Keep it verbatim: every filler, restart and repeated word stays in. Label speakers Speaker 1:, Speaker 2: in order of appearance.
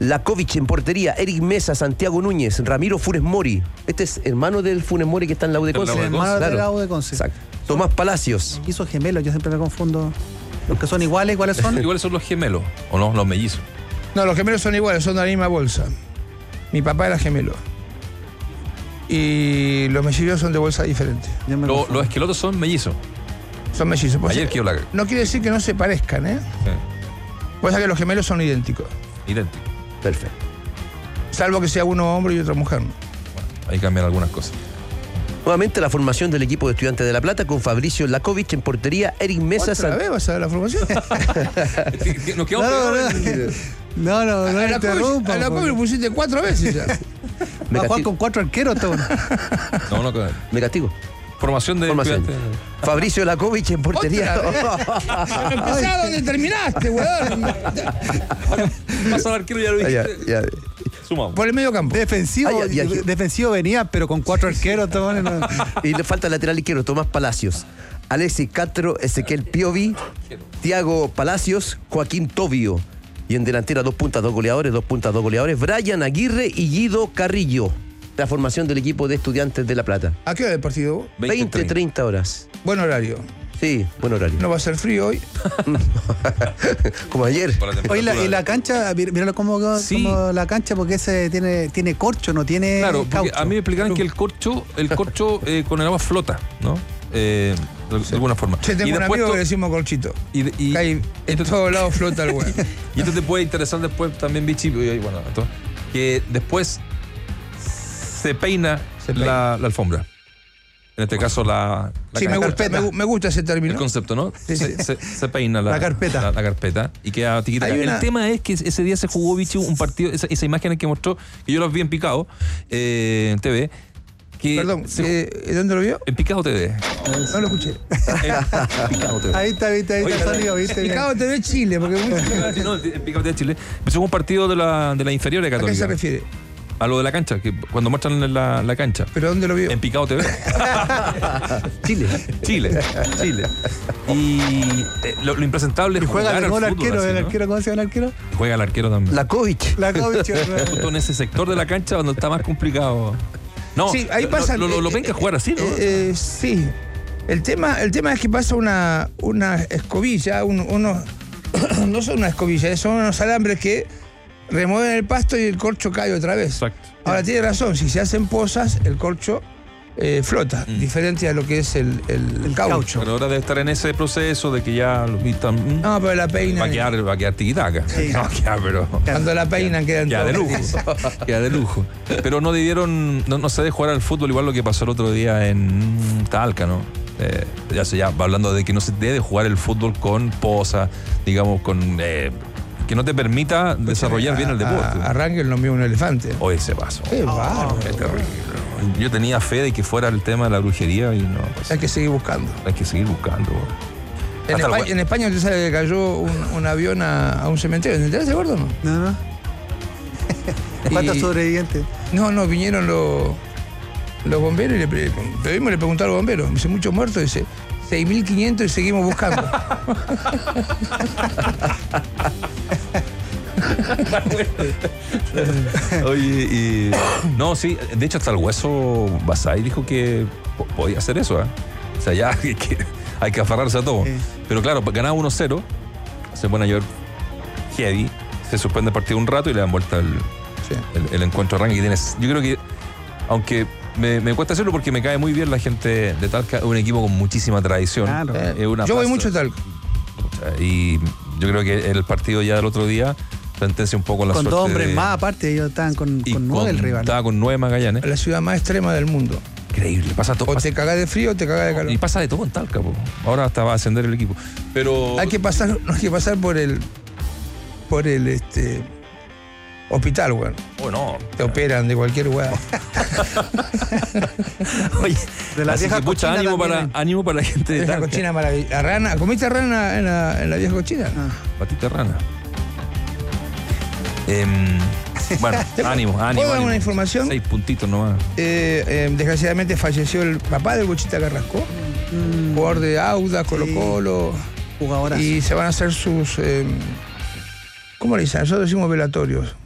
Speaker 1: Lakovic en portería, Eric Mesa, Santiago Núñez, Ramiro Funes Mori. Este es hermano del Funes Mori que está en la U de Conce.
Speaker 2: El hermano
Speaker 1: Claro.
Speaker 2: de la U de Conce.
Speaker 1: Exacto. Tomás Palacios.
Speaker 2: Hizo gemelos, yo siempre me confundo. Los que son iguales, ¿cuáles son?
Speaker 3: Iguales son los gemelos, ¿o no? Los mellizos.
Speaker 4: No, los gemelos son iguales, son de la misma bolsa. Mi papá era gemelo. Y los mellizos son de bolsa diferente.
Speaker 2: Yo me
Speaker 3: Lo-
Speaker 2: confundo.
Speaker 3: los esquelotos son mellizos.
Speaker 4: Son mellizos. Pues,
Speaker 3: Ayer quedó la...
Speaker 4: no quiere decir que no se parezcan, ¿eh?
Speaker 3: Sí,
Speaker 4: Pues que los gemelos son idénticos.
Speaker 3: idéntico.
Speaker 1: Perfecto.
Speaker 4: Salvo que sea uno hombre y otro mujer.
Speaker 3: Bueno, ahí cambian algunas cosas.
Speaker 1: Nuevamente la formación del equipo de Estudiantes de La Plata con Fabricio Lakovic en portería, Eric Mesa,
Speaker 4: ¿Otra
Speaker 1: San-
Speaker 4: vez vas a ver la formación?
Speaker 3: Nos quedamos
Speaker 2: No,
Speaker 3: pegados
Speaker 2: no,
Speaker 3: en-
Speaker 2: No, no, no,
Speaker 4: A la
Speaker 2: interrumpa.
Speaker 4: Covid- a la Covid lo pusiste cuatro veces ya.
Speaker 1: Me,
Speaker 2: Va a jugar
Speaker 1: casti-
Speaker 2: con cuatro arqueros, todo.
Speaker 3: No, no, que-
Speaker 1: me castigo.
Speaker 3: formación de
Speaker 1: Formación.
Speaker 3: estudiantes.
Speaker 1: Fabricio Lakovic en portería.
Speaker 4: Pero empezá donde terminaste, weón.
Speaker 3: Pasa al arquero y ya lo
Speaker 1: Ya,
Speaker 3: dijiste.
Speaker 1: ya.
Speaker 3: Sumamos.
Speaker 4: Por el medio campo.
Speaker 2: Defensivo,
Speaker 1: Ah, ya, ya.
Speaker 2: defensivo venía, pero con cuatro arqueros, todo. No.
Speaker 1: Y le falta el lateral izquierdo, Tomás Palacios, Alexis Castro, Ezequiel Piovi, Tiago Palacios, Joaquín Tobio. Y en delantera dos puntas, dos goleadores, dos puntas, dos goleadores, Brian Aguirre y Guido Carrillo. La formación del equipo de Estudiantes de La Plata.
Speaker 4: ¿A qué hora el partido?
Speaker 1: veinte, treinta horas.
Speaker 4: Buen horario.
Speaker 1: Sí, buen horario.
Speaker 4: No va a ser frío hoy.
Speaker 1: Como ayer.
Speaker 3: Por la
Speaker 2: Oye, la,
Speaker 3: temperatura.
Speaker 2: y la cancha, mí- míralo como,
Speaker 3: Sí.
Speaker 2: como la cancha, porque ese tiene, tiene corcho, no tiene
Speaker 3: Claro, porque
Speaker 2: caucho.
Speaker 3: a mí me explicaron que el corcho, el corcho eh, con el agua flota, ¿no? Eh, de, de alguna forma.
Speaker 4: Che, tengo
Speaker 3: y
Speaker 4: un
Speaker 3: después
Speaker 4: amigo
Speaker 3: to-
Speaker 4: que le decimos colchito.
Speaker 3: y, y,
Speaker 4: Que hay en todos lados flota el weón.
Speaker 3: y esto te puede interesar después también, Vichy, y bueno, esto, que después se peina,
Speaker 4: Se peina.
Speaker 3: La, la alfombra. En este caso, la, la
Speaker 4: Sí, me
Speaker 3: carpeta.
Speaker 4: gusta, me, gu- me gusta ese
Speaker 3: El
Speaker 4: término.
Speaker 3: concepto, ¿no?
Speaker 4: Sí, sí.
Speaker 3: Se, se- se peina la,
Speaker 2: La carpeta.
Speaker 3: La, la carpeta y queda tiquita.
Speaker 4: Hay una-
Speaker 3: El tema es que ese día se jugó, Vichy, un partido, esa, esa imagen que mostró, que yo los vi en Picado, eh, en T V. Que
Speaker 4: Perdón,
Speaker 3: se-
Speaker 4: eh, ¿dónde lo vio?
Speaker 3: en Picado T V.
Speaker 4: No lo escuché.
Speaker 3: En Picado T V.
Speaker 2: Ahí está, viste, ahí
Speaker 3: Oye,
Speaker 2: está el sonido, viste. bien.
Speaker 4: Picado T V Chile, porque muy-
Speaker 3: No, en Picado T V Chile. Empezó un partido de la, de la inferior de
Speaker 4: ¿a qué
Speaker 3: Católica.
Speaker 4: se refiere?
Speaker 3: A lo de la cancha, que cuando muestran la, la cancha.
Speaker 4: ¿Pero dónde lo vio?
Speaker 3: En Picado T V.
Speaker 1: Chile.
Speaker 3: Chile. Chile. Y eh, lo, lo impresentable
Speaker 2: Y
Speaker 3: es
Speaker 2: juega
Speaker 3: jugar
Speaker 2: de
Speaker 3: al
Speaker 2: gol
Speaker 3: fútbol
Speaker 2: arquero,
Speaker 3: así,
Speaker 2: el
Speaker 3: ¿no?
Speaker 2: arquero, ¿cómo se llama el arquero?
Speaker 3: Juega el arquero también.
Speaker 1: Lakovic.
Speaker 2: La Kovic.
Speaker 3: Justo en ese sector de la cancha donde está más complicado. No,
Speaker 4: Sí, ahí
Speaker 3: lo-
Speaker 4: pasa.
Speaker 3: Lo, lo, lo
Speaker 4: eh,
Speaker 3: ven que
Speaker 4: eh,
Speaker 3: jugar así, ¿no?
Speaker 4: eh, eh, sí. El tema, el tema es que pasa una, una escobilla, un- unos. No son una escobilla, son unos alambres que remueven el pasto y el corcho cae otra vez.
Speaker 3: Exacto.
Speaker 4: Ahora tiene razón, si se hacen pozas, el corcho eh, flota,
Speaker 3: Mm.
Speaker 4: diferente a lo que es el, el,
Speaker 2: El
Speaker 4: caucho.
Speaker 2: caucho.
Speaker 3: Pero ahora debe estar en ese proceso de que ya lo están.
Speaker 4: No, pero la
Speaker 3: va
Speaker 4: peina.
Speaker 3: a quedar, va a quedar tiquitaca.
Speaker 2: Sí.
Speaker 3: No, queda, pero.
Speaker 4: Cuando la peinan quedan
Speaker 3: Queda de
Speaker 4: todos.
Speaker 3: lujo. Queda de lujo. Pero no debieron. No, no se debe jugar al fútbol igual lo que pasó el otro día en Talca, ¿no? Eh, ya se ya va hablando de que no se debe jugar el fútbol con posa, digamos, con. Eh, que no te permita desarrollar bien el deporte.
Speaker 4: A, a Rangel no vio un elefante.
Speaker 3: Hoy ese paso.
Speaker 4: Qué bárbaro.
Speaker 3: Es terrible. Yo tenía fe de que fuera el tema de la brujería y no. pues,
Speaker 4: Hay que seguir buscando.
Speaker 3: hay que seguir buscando.
Speaker 4: En,
Speaker 3: Hasta
Speaker 4: España,
Speaker 3: el-
Speaker 4: en España usted sabe que cayó un, un avión a, a un cementerio. ¿Te enterás, gordo? No,
Speaker 2: No, no. ¿Cuántos
Speaker 4: Y-
Speaker 2: sobrevivientes?
Speaker 4: no, no vinieron los, los bomberos y le, pre- pero mismo le preguntaron a los bomberos. Dice, muchos muertos. Dice, seis mil quinientos y seguimos buscando.
Speaker 3: Oye, y. No, sí, de hecho, hasta el hueso Basay dijo que po- podía hacer eso, ¿eh? O sea, ya que, que hay que aferrarse a todo.
Speaker 2: Sí.
Speaker 3: Pero claro, ganaba uno cero, se pone a llover heavy, se suspende el partido un rato y le dan vuelta el,
Speaker 4: Sí.
Speaker 3: el, el encuentro arranque. Y tienes, yo creo que, aunque me, me cuesta hacerlo porque me cae muy bien la gente de Talca, es un equipo con muchísima tradición.
Speaker 2: Claro.
Speaker 4: Eh,
Speaker 3: Es una
Speaker 4: yo voy
Speaker 3: pasta.
Speaker 4: mucho a Talca.
Speaker 3: Y yo creo que el partido ya del otro día sentencia un poco la
Speaker 2: Con
Speaker 3: suerte
Speaker 2: dos hombres
Speaker 3: de-
Speaker 2: más, aparte, ellos estaban con,
Speaker 3: y
Speaker 2: con nueve el rival.
Speaker 3: Estaba con nueve Magallanes.
Speaker 4: La ciudad más extrema del mundo.
Speaker 3: Increíble, pasa todo.
Speaker 4: O
Speaker 3: pasa-
Speaker 4: te cagás de frío o te cagás de calor.
Speaker 3: y pasa de todo en Talca, po. Ahora hasta va a ascender el equipo. Pero.
Speaker 4: Hay que pasar, no hay que pasar por el por el este hospital, weón.
Speaker 3: Bueno.
Speaker 4: Te operan de cualquier weá.
Speaker 3: Oye,
Speaker 2: De la
Speaker 3: así
Speaker 2: vieja
Speaker 3: que mucho
Speaker 2: cochina
Speaker 3: ánimo
Speaker 2: también
Speaker 3: para, ánimo para la gente de
Speaker 4: Esa
Speaker 3: Talca.
Speaker 4: cochina maravillosa. Rana, ¿comiste rana en la, en la vieja cochina?
Speaker 2: Ah.
Speaker 3: Patita rana. Em, bueno, ánimo, ánimo.
Speaker 4: ¿Puedo dar
Speaker 3: ánimo.
Speaker 4: una información?
Speaker 3: Seis puntitos nomás.
Speaker 4: Eh, eh, desgraciadamente falleció el papá del Bochita Carrasco,
Speaker 2: Mm,
Speaker 4: jugador de Auda, Colo Colo,
Speaker 2: jugadoras.
Speaker 4: y se van a hacer sus, eh, ¿cómo le dicen? Nosotros decimos velatorios.